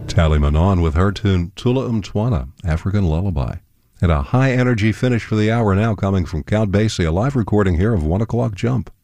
Tally Manon with her tune Tula Umtwana, African Lullaby. And a high-energy finish for the hour now coming from Count Basie, a live recording here of 1 O'Clock Jump.